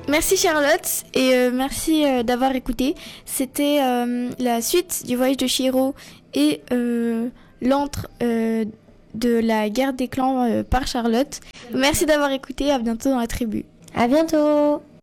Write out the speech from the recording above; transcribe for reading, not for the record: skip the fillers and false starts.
Merci Charlotte et merci d'avoir écouté. C'était la suite du voyage de Chihiro et l'antre de la guerre des clans par Charlotte. Merci d'avoir écouté, à bientôt dans la tribu. À bientôt.